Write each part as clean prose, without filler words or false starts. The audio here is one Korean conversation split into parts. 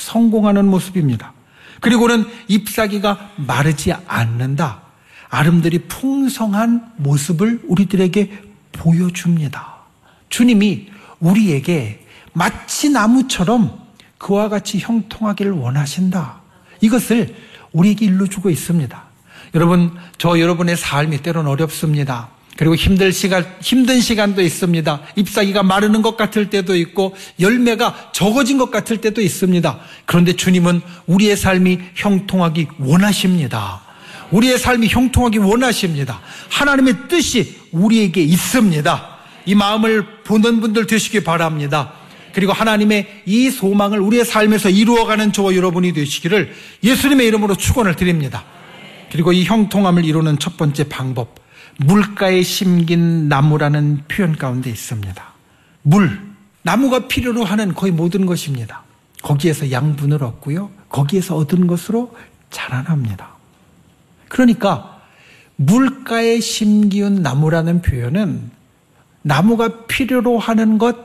성공하는 모습입니다. 그리고는 잎사귀가 마르지 않는다. 아름드리 풍성한 모습을 우리들에게 보여줍니다. 주님이 우리에게 마치 나무처럼 그와 같이 형통하기를 원하신다. 이것을 우리에게 일러주고 있습니다. 여러분, 여러분의 삶이 때로는 어렵습니다. 그리고 힘든 시간도 있습니다. 잎사귀가 마르는 것 같을 때도 있고 열매가 적어진 것 같을 때도 있습니다. 그런데 주님은 우리의 삶이 형통하기 원하십니다. 우리의 삶이 형통하기 원하십니다. 하나님의 뜻이 우리에게 있습니다. 이 마음을 보는 분들 되시기 바랍니다. 그리고 하나님의 이 소망을 우리의 삶에서 이루어가는 저와 여러분이 되시기를 예수님의 이름으로 축원을 드립니다. 그리고 이 형통함을 이루는 첫 번째 방법, 물가에 심긴 나무라는 표현 가운데 있습니다. 나무가 필요로 하는 거의 모든 것입니다. 거기에서 양분을 얻고요, 거기에서 얻은 것으로 자라납니다. 그러니까 물가에 심기운 나무라는 표현은 나무가 필요로 하는 것,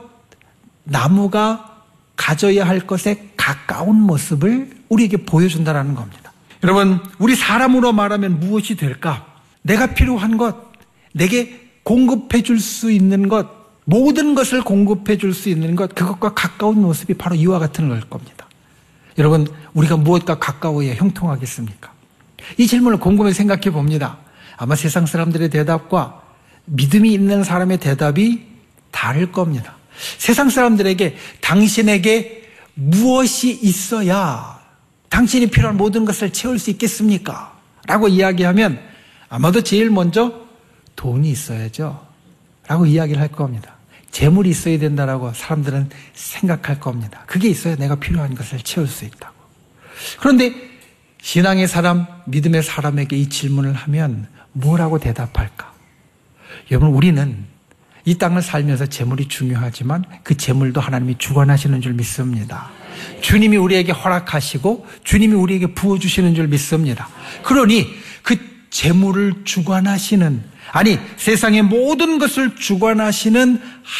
나무가 가져야 할 것에 가까운 모습을 우리에게 보여준다는 겁니다. 여러분, 우리 사람으로 말하면 무엇이 될까? 내가 필요한 것, 내게 공급해 줄 수 있는 것, 모든 것을 공급해 줄 수 있는 것, 그것과 가까운 모습이 바로 이와 같은 걸 겁니다. 여러분, 우리가 무엇과 가까워야 형통하겠습니까? 이 질문을 곰곰이 생각해 봅니다. 아마 세상 사람들의 대답과 믿음이 있는 사람의 대답이 다를 겁니다. 세상 사람들에게 당신에게 무엇이 있어야 당신이 필요한 모든 것을 채울 수 있겠습니까? 라고 이야기하면 아마도 제일 먼저 돈이 있어야죠 라고 이야기를 할 겁니다. 재물이 있어야 된다라고 사람들은 생각할 겁니다. 그게 있어야 내가 필요한 것을 채울 수 있다고. 그런데 신앙의 사람, 믿음의 사람에게 이 질문을 하면 뭐라고 대답할까? 여러분, 우리는 이 땅을 살면서 재물이 중요하지만 그 재물도 하나님이 주관하시는 줄 믿습니다. 주님이 우리에게 허락하시고 주님이 우리에게 부어주시는 줄 믿습니다. 그러니 그 재물을 주관하시는, 아니 세상의 모든 것을 주관하시는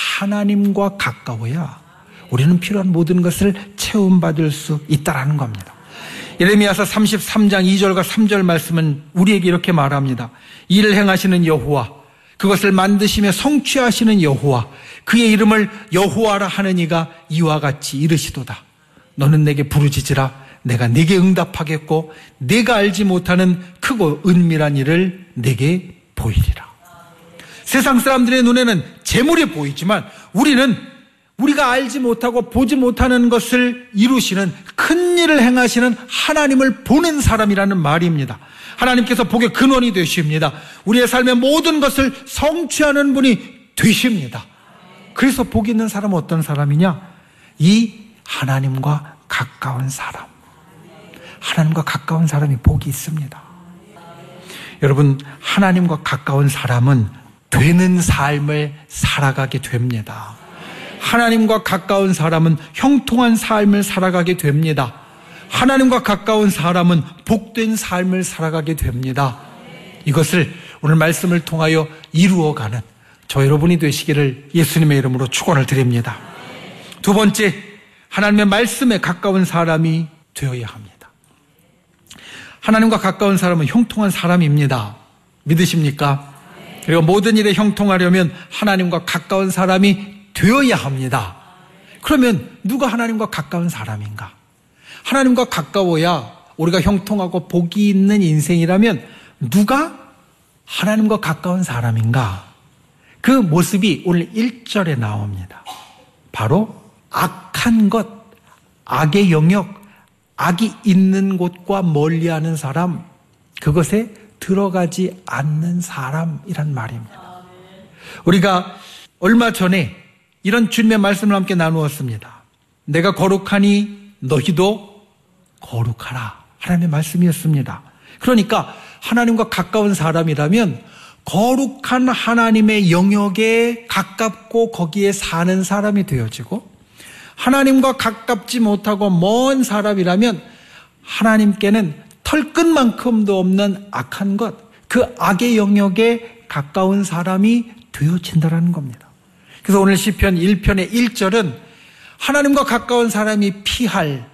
하나님과 가까워야 우리는 필요한 모든 것을 채움받을 수 있다는 겁니다. 예레미야서 33장 2절과 3절 말씀은 우리에게 이렇게 말합니다. 이를 행하시는 여호와, 그것을 만드시며 성취하시는 여호와, 그의 이름을 여호와라 하는 이가 이와 같이 이르시도다. 너는 내게 부르짖으라. 내가 네게 응답하겠고 내가 알지 못하는 크고 은밀한 일을 네게 보이리라. 세상 사람들의 눈에는 재물이 보이지만 우리는 우리가 알지 못하고 보지 못하는 것을 이루시는 큰 일을 행하시는 하나님을 보는 사람이라는 말입니다. 하나님께서 복의 근원이 되십니다. 우리의 삶의 모든 것을 성취하는 분이 되십니다. 그래서 복 있는 사람은 어떤 사람이냐? 이 하나님과 가까운 사람. 하나님과 가까운 사람이 복이 있습니다. 여러분, 하나님과 가까운 사람은 되는 삶을 살아가게 됩니다. 하나님과 가까운 사람은 형통한 삶을 살아가게 됩니다. 하나님과 가까운 사람은 복된 삶을 살아가게 됩니다. 이것을 오늘 말씀을 통하여 이루어가는 저 여러분이 되시기를 예수님의 이름으로 축원을 드립니다. 두 번째, 하나님의 말씀에 가까운 사람이 되어야 합니다. 하나님과 가까운 사람은 형통한 사람입니다. 믿으십니까? 그리고 모든 일에 형통하려면 하나님과 가까운 사람이 되어야 합니다. 그러면 누가 하나님과 가까운 사람인가? 하나님과 가까워야 우리가 형통하고 복이 있는 인생이라면 누가 하나님과 가까운 사람인가? 그 모습이 오늘 1절에 나옵니다. 바로 악한 것, 악의 영역, 악이 있는 곳과 멀리하는 사람, 그것에 들어가지 않는 사람이란 말입니다. 우리가 얼마 전에 이런 주님의 말씀을 함께 나누었습니다. 내가 거룩하니 너희도 거룩하라. 하나님의 말씀이었습니다. 그러니까 하나님과 가까운 사람이라면 거룩한 하나님의 영역에 가깝고 거기에 사는 사람이 되어지고, 하나님과 가깝지 못하고 먼 사람이라면 하나님께는 털끝만큼도 없는 악한 것, 그 악의 영역에 가까운 사람이 되어진다는 겁니다. 그래서 오늘 시편 1편의 1절은 하나님과 가까운 사람이 피할